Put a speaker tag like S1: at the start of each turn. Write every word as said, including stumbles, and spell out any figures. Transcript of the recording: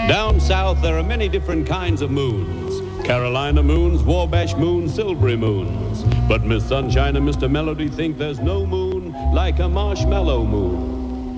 S1: Down south, there are many different kinds of moons. Carolina moons, Wabash moons, Silbury moons. But Miss Sunshine and Mister Melody think there's no moon like a marshmallow moon.